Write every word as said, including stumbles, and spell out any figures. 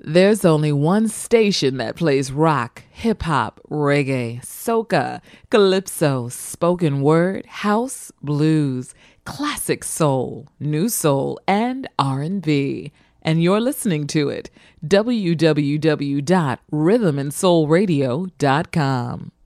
There's only one station that plays rock, hip-hop, reggae, soca, calypso, spoken word, house, blues, classic soul, new soul, and R and B. And you're listening to it. w w w dot rhythm and soul radio dot com.